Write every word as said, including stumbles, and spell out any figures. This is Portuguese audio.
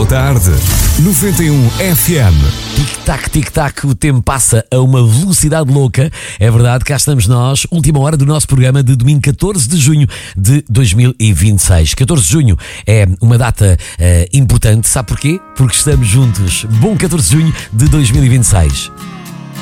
boa tarde. noventa e um F M. Tic-tac, tic-tac, o tempo passa a uma velocidade louca. É verdade, cá estamos nós, última hora do nosso programa de domingo catorze de junho de dois mil e vinte e seis. catorze de junho é uma data uh, importante, sabe porquê? Porque estamos juntos. Bom catorze de junho de dois mil e vinte e seis.